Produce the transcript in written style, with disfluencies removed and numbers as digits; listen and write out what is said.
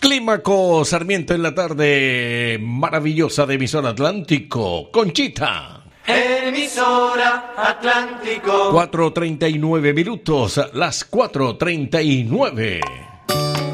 Clímaco Sarmiento en la tarde maravillosa de Emisora Atlántico. Conchita. Emisora Atlántico. 4:39 minutos, las 4:39.